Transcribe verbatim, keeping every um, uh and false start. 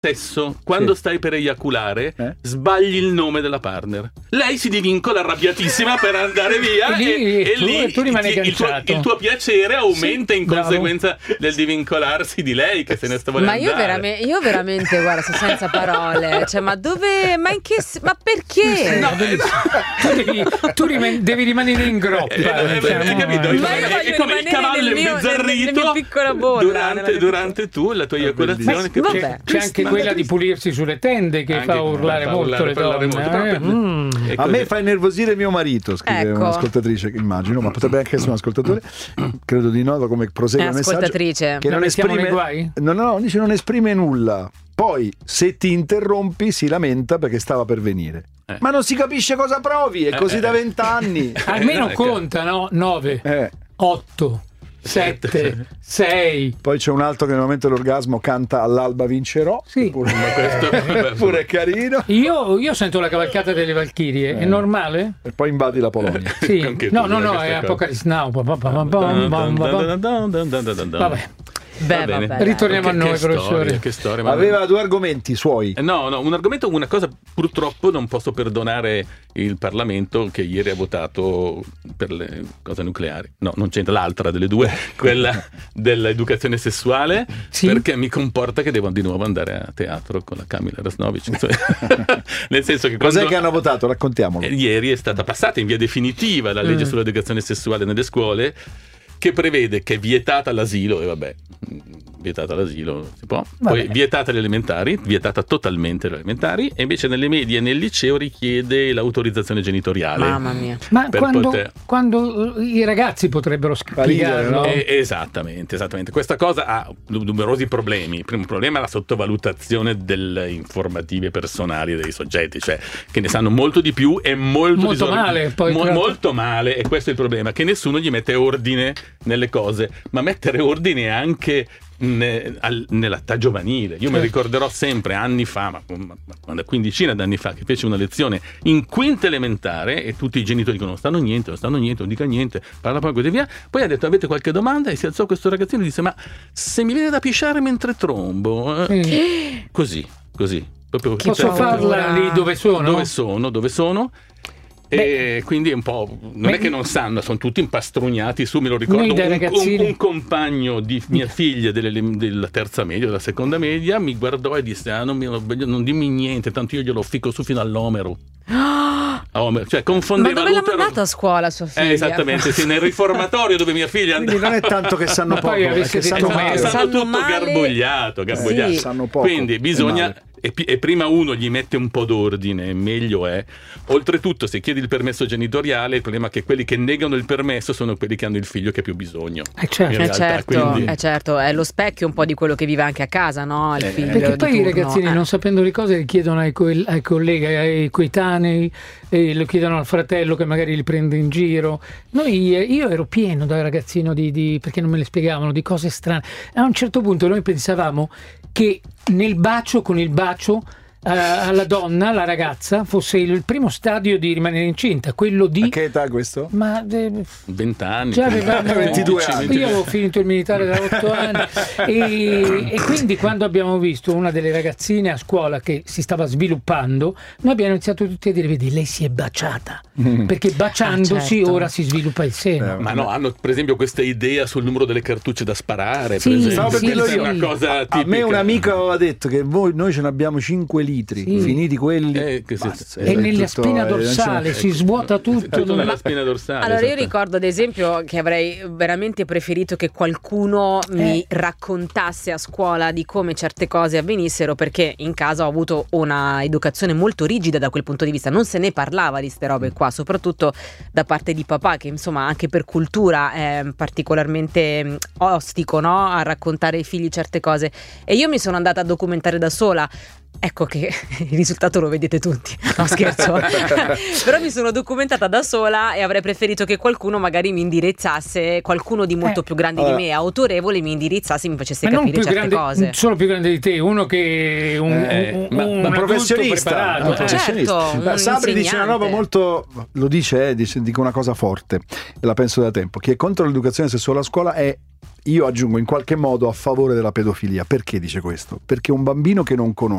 Stesso, quando Sì. stai per eiaculare, Eh? sbagli il nome della partner. Lei si divincola arrabbiatissima per andare via E lì- e, e tu- lì tu rimani ti- il, tuo, agganciato. il tuo piacere aumenta Sì, in bravo. conseguenza del divincolarsi di lei che se ne sta volendo Ma io, andare. verame- io veramente, guarda, sono senza parole. Cioè, ma dove? Ma in che? s- Ma perché? No, eh, Tu devi, tu riman- devi rimanere in groppa. Eh, eh, diciamo, hai capito? eh. Ma io È voglio come il rimanere cavallo nel mio- imbizzarrito nella mia piccola bolla, nella durante, mia durante tu la tua eiaculazione. Che Vabbè. C'è, c'è anche Ma- quella di pulirsi sulle tende che Anche fa urlare fa molto urlare, le fa urlare donne. molto, eh. proprio- Mm. è A così. me fa innervosire mio marito, scrive Ecco. un'ascoltatrice, immagino, ma potrebbe anche essere un ascoltatore, credo di no, da come prosegue È il messaggio. ascoltatrice. Che La non mettiamo nei esprime, guai? no, no, no, dice non esprime nulla. Poi, se ti interrompi, si lamenta perché stava per venire. Eh. Ma non si capisce cosa provi, è Eh, così eh. da vent'anni. Almeno Eh, conta, no? nove, Eh. otto, sette, sei. Poi c'è un altro che nel momento dell'orgasmo canta All'alba vincerò. Sì. Pure, questo- pure è carino. Io, io sento la cavalcata delle Valchirie, è normale? E poi invadi la Polonia. Sì. Anche tu, No, no, eh, no, questa è cosa. Apocalypse Now. Pa, pa, pa, pa, pam, pam, pam, pam. Vabbè, Beh, Va bene. vabbè. ritorniamo a Che- noi, che storia, professore. che storia, ma- Aveva due argomenti suoi. Eh, No, no, un argomento, una cosa purtroppo non posso perdonare il Parlamento che ieri ha votato per le cose nucleari. No, non c'entra l'altra delle due, quella dell'educazione sessuale, Sì. perché mi comporta che devo di nuovo andare a teatro con la Camilla Rasnovic. Nel senso che Cos'è quando- che hanno votato? Raccontiamolo. Eh, Ieri è stata passata in via definitiva la legge Mm. sull'educazione sessuale nelle scuole, che prevede che è vietata l'asilo, e vabbè, mh, vietata l'asilo si può, poi Vabbè. vietata le elementari, vietata totalmente le elementari, e invece nelle medie e nel liceo richiede l'autorizzazione genitoriale. Mamma mia. Ma Per quando, poter- quando i ragazzi potrebbero Sparire, no? spiegarlo, Eh, esattamente, esattamente. Questa cosa ha nu- numerosi problemi. Il primo problema è la sottovalutazione delle informative personali dei soggetti, cioè che ne sanno molto di più e molto, Molto disor- male, poi, mo- tra l'altro. molto male, e questo è il problema, che nessuno gli mette ordine nelle cose, ma mettere ordine anche ne- al- nell'età giovanile. Io mi Certo. ricorderò sempre anni fa, ma ma- ma una quindicina d'anni fa, che feci una lezione in quinta elementare e tutti i genitori dicono non stanno niente, non stanno niente, non dica niente, parla poi così via. Poi ha detto avete qualche domanda, e si alzò questo ragazzino e disse ma se mi viene da pisciare mentre trombo, eh, sì. così, così. Proprio Posso cioè, farla lì dove sono? dove sono, dove sono? E quindi è un po'. Non Beh, è che non sanno, sono tutti impastrugnati su. Me lo ricordo. noi da Un, ragazzini- un- un compagno di mia figlia delle- della terza media, della seconda media, mi guardò e disse: ah, non, mi, non dimmi niente, tanto io glielo ficco su fino all'omero. A Omero. Cioè, Ma confondeva dove l'ha l'utero. mandato a scuola sua figlia? Eh, esattamente, sì, nel riformatorio dove mia figlia Quindi andava. non è tanto che sanno Ma poco, poi è avesse che detto sanno meglio. male. Sanno Sanno tutto male. garbugliato, garbugliato. Sì. Sanno poco Quindi e bisogna male. e, pi- e prima uno gli mette un po' d'ordine, meglio è. Oltretutto, se chiedi il permesso genitoriale, il problema è che quelli che negano il permesso sono quelli che hanno il figlio che ha più bisogno. Eh, certo. In Eh realtà, certo, quindi- eh certo, è lo specchio un po' di quello che vive anche a casa, no? Il Eh, figlio Perché di poi i turno. ragazzini, Eh. non sapendo le cose, chiedono ai, co- ai colleghi, ai coetanei, e lo chiedono al fratello che magari li prende in giro. Noi, eh, io ero pieno da ragazzino di, di- perché non me le spiegavano, di cose strane. A un certo punto noi pensavamo che nel bacio, con il bacio eh, alla donna, alla ragazza, fosse il primo stadio di rimanere incinta, quello di... A che età questo? Ma eh, vent'anni. già avevamo ventidue anni. Io avevo finito il militare da otto anni e, e quindi quando abbiamo visto una delle ragazzine a scuola che si stava sviluppando, noi abbiamo iniziato tutti a dire: vedi, lei si è baciata, perché baciandosi Ah, certo. ora si sviluppa il seno. Eh, Ma no, hanno per esempio questa idea sul numero delle cartucce da sparare. Sì, per esempio. Stavo per sì, dirlo sì. io. È una cosa A tipica. me un amico aveva detto che voi, noi ce ne abbiamo cinque litri, Sì. finiti quelli. Eh, che si- basta, E è nella tutto- spina eh, non c'è- dorsale si svuota tutto. Tutto nella spina dorsale. Allora io esatto. ricordo ad esempio che avrei veramente preferito che qualcuno mi raccontasse a scuola di come certe cose avvenissero, perché in casa ho avuto una educazione molto rigida da quel punto di vista, non se ne parlava di ste robe qua, soprattutto da parte di papà, che insomma anche per cultura è particolarmente mh, ostico, no? A raccontare ai figli certe cose, e io mi sono andata a documentare da sola. Ecco che il risultato lo vedete tutti, no scherzo. Però mi sono documentata da sola e avrei preferito che qualcuno magari mi indirizzasse, qualcuno di molto Eh, più grande allora- di me, autorevole, mi indirizzasse e mi facesse Ma non capire più certe grande, cose. solo più grande di te, uno che un, Eh, un, ma- un Ma adulto professionista, preparato. un Eh. professionista. Certo, Beh, un Sabri dice una roba insegnante. molto, lo dice, eh, dice, dico una cosa forte e la penso da tempo: chi è contro l'educazione sessuale a scuola è, io aggiungo, in qualche modo a favore della pedofilia. Perché dice questo? Perché un bambino che non conosce